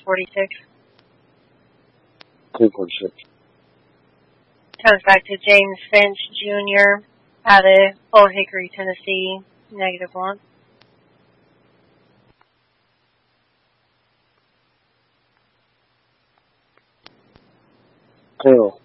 246. 246. Comes back to James Finch Jr. out of Old Hickory, Tennessee, -1. Tail.